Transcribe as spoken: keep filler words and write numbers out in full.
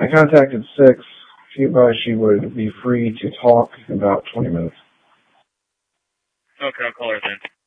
I contacted Six. She advised she would be free to talk in about twenty minutes. Okay, I'll call her then.